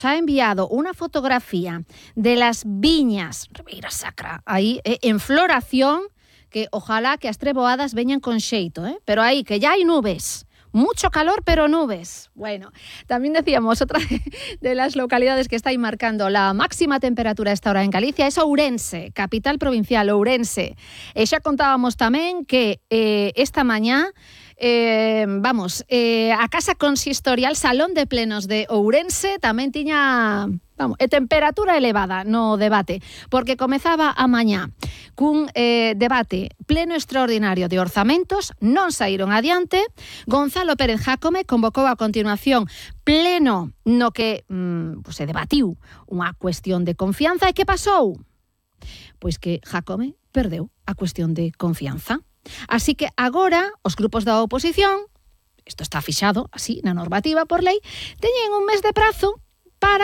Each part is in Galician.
ha enviado una fotografía de las viñas Ribeira Sacra, ahí en floración, que ojalá que as treboadas veñan con xeito, pero ahí que ya hay nubes. Mucho calor, pero nubes. Bueno, también decíamos, otra de las localidades que está ahí marcando la máxima temperatura a esta hora en Galicia es Ourense, capital provincial, Ourense. E xa contábamos tamén que esta mañá a Casa Consistorial, Salón de Plenos de Ourense, tamén tiña temperatura elevada no debate, porque comezaba a mañá cun debate pleno extraordinario de orzamentos, non saíron adiante. Gonzalo Pérez Jácome convocou a continuación pleno no que se debatiu unha cuestión de confianza. E que pasou? Pois que Jácome perdeu a cuestión de confianza. Así que agora os grupos da oposición, isto está fixado así na normativa por lei, teñen un mes de prazo para,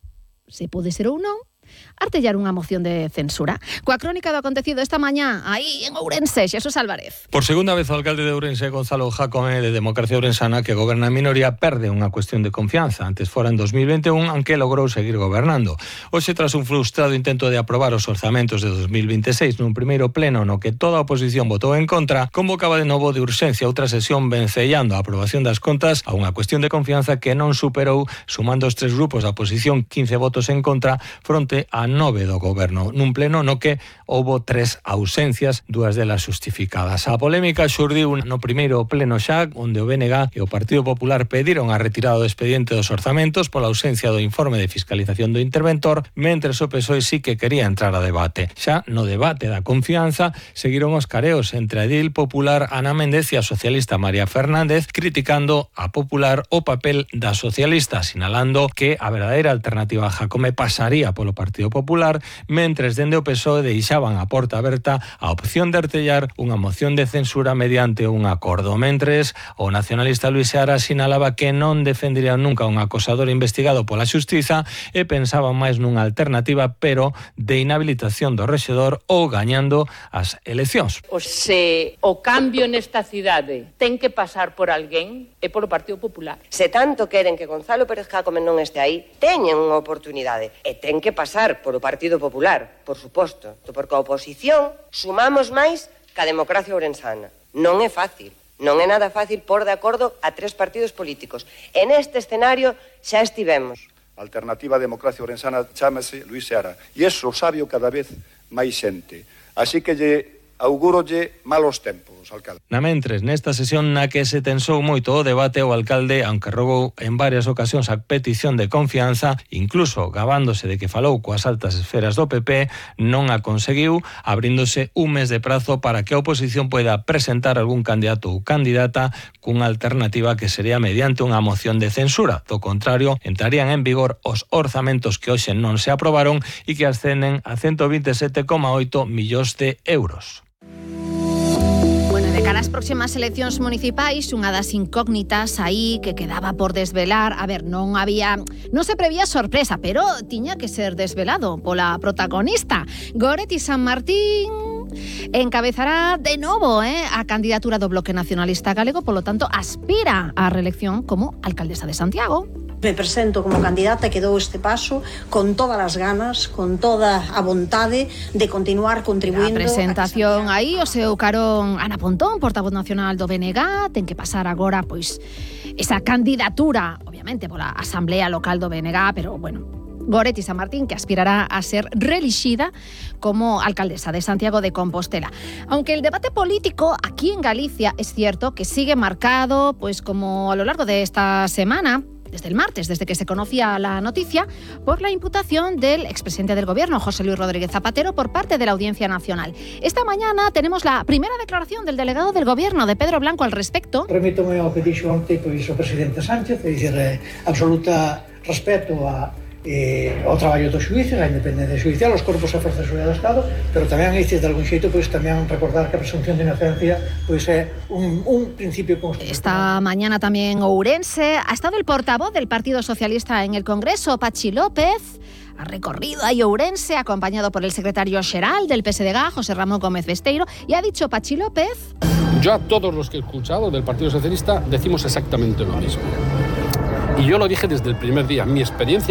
se pode ser ou non, artellar unha moción de censura. Coa crónica do acontecido esta mañá aí en Ourense, Xesús Álvarez. Por segunda vez o alcalde de Ourense, Gonzalo Jácome, de Democracia Ourensana, que goberna en minoría, perde unha cuestión de confianza. Antes fora en 2021, aunque logrou seguir gobernando. Hoxe, tras un frustrado intento de aprobar os orzamentos de 2026 nun primeiro pleno no que toda a oposición votou en contra, convocaba de novo de urxencia outra sesión vencellando a aprobación das contas a unha cuestión de confianza que non superou, sumando os tres grupos da oposición, 15 votos en contra, fronte a 9 do goberno, nun pleno no que houbo 3 ausencias, 2 delas justificadas. A polémica xurdiu no primeiro pleno xa, onde o BNG e o Partido Popular pediron a retirada do expediente dos orzamentos pola ausencia do informe de fiscalización do interventor, mentres o PSOE sí que quería entrar a debate. Xa no debate da confianza seguiron os careos entre a edil popular Ana Méndez e a socialista María Fernández, criticando a Popular o papel da socialista, sinalando que a verdadeira alternativa a Jácome pasaría polo Partido Popular, mentres dende o PSOE deixaban a porta aberta a opción de artellar unha moción de censura mediante un acordo. Mentres, o nacionalista Luís Seara sinalaba que non defendería nunca un acosador investigado pola xustiza e pensaba máis nunha alternativa, pero de inhabilitación do rexedor ou gañando as eleccións. Se o cambio nesta cidade ten que pasar por alguén, é polo Partido Popular. Se tanto queren que Gonzalo Pérez Jácome non este aí, teñen unha oportunidade e ten que pasar polo Partido Popular, por suposto, porque a oposición sumamos máis que a democracia ourensana. Non é fácil, non é nada fácil pôr de acordo a 3 partidos políticos. En este escenario xa estivemos. A alternativa a democracia ourensana chámase Luís Seara, e iso sabio cada vez máis xente. Así que augúrolle malos tempos, alcalde. Mentres, nesta sesión na que se tensou moito o debate, o alcalde, aunque rogou en varias ocasións a petición de confianza, incluso gabándose de que falou coas altas esferas do PP, non a conseguiu, abríndose un mes de prazo para que a oposición poida presentar algún candidato ou candidata cunha alternativa que sería mediante unha moción de censura. Do contrario, entrarían en vigor os orzamentos que hoxe non se aprobaron e que ascenden a 127,8 millóns de euros. De cara ás próximas eleccións municipais, unha das incógnitas aí que quedaba por desvelar, non se prevía sorpresa, pero tiña que ser desvelado pola protagonista. Goretti San Martín encabezará de novo a candidatura do Bloque Nacionalista Galego, polo tanto aspira á reelección como alcaldesa de Santiago. Me presento como candidata que dou este paso con todas as ganas, con toda a vontade de continuar contribuindo. A presentación aí, o seu carón Ana Pontón, portavoz nacional do BNG, ten que pasar agora pois esa candidatura, obviamente pola Asamblea Local do BNG, pero bueno, Goretti San Martín, que aspirará a ser reelixida como alcaldesa de Santiago de Compostela. Aunque el debate político aquí en Galicia es cierto que sigue marcado, pues como a lo largo de esta semana, desde el martes, desde que se conocía la noticia, por la imputación del expresidente del Gobierno, José Luis Rodríguez Zapatero, por parte de la Audiencia Nacional. Esta mañana tenemos la primera declaración del delegado del Gobierno, de Pedro Blanco, al respecto. Remítome ao que dixo onte o presidente Sánchez, é dicir, absoluta respeto ao traballo dos xuíces, a independencia xudicial, os corpos e forzas de seguridade do Estado, pero tamén, de algún xeito, tamén recordar que a presunción de inocencia é un principio constitucional. Esta mañana tamén Ourense ha estado el portavoz del Partido Socialista en el Congreso, Pachi López. Ha recorrido a Ourense acompañado por el secretario xeral del PSDG, José Ramón Gómez Besteiro, y ha dicho Pachi López: yo a todos los que he escuchado del Partido Socialista decimos exactamente lo mismo. Y yo lo dije desde el primer día. Mi experiencia